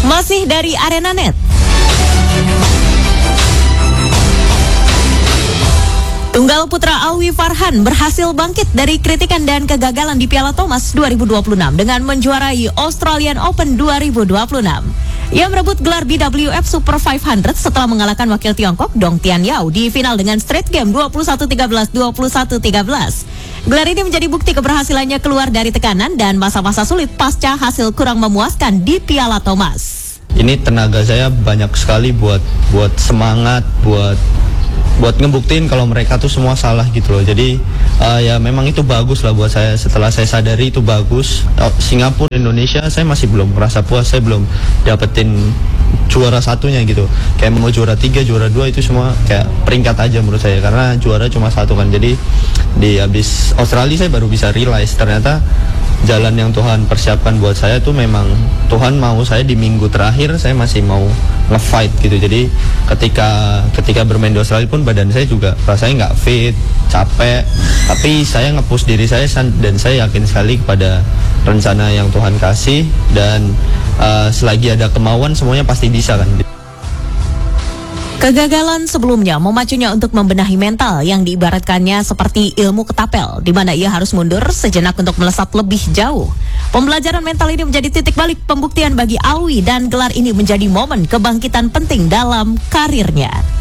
Masih dari ArenaNet. Tunggal putra Alwi Farhan berhasil bangkit dari kritikan dan kegagalan di Piala Thomas 2026 dengan menjuarai Australian Open 2026. Ia merebut gelar BWF Super 500 setelah mengalahkan wakil Tiongkok Dong Tian Yao di final dengan straight game 21-13, 21-13. Gelar ini menjadi bukti keberhasilannya keluar dari tekanan dan masa-masa sulit pasca hasil kurang memuaskan di Piala Thomas. Ini tenaga saya banyak sekali buat semangat, buat ngebuktiin kalau mereka tuh semua salah gitu loh. Jadi ya memang itu bagus lah buat saya. Setelah saya sadari itu bagus. Singapura, Indonesia saya masih belum merasa puas. Saya belum dapetin juara satunya gitu. Kayak mau juara 3, juara 2 itu semua kayak peringkat aja menurut saya. Karena juara cuma satu kan. Jadi di habis Australia saya baru bisa realize ternyata jalan yang Tuhan persiapkan buat saya tuh memang Tuhan mau saya di minggu terakhir saya masih mau nge-fight gitu. Jadi ketika bermain di Australia pun badan saya juga rasanya nggak fit, capek, tapi saya nge-push diri saya dan saya yakin sekali kepada rencana yang Tuhan kasih dan selagi ada kemauan semuanya pasti bisa kan. Kegagalan sebelumnya memacunya untuk membenahi mental yang diibaratkannya seperti ilmu ketapel, di mana ia harus mundur sejenak untuk melesat lebih jauh. Pembelajaran mental ini menjadi titik balik pembuktian bagi Alwi dan gelar ini menjadi momen kebangkitan penting dalam karirnya.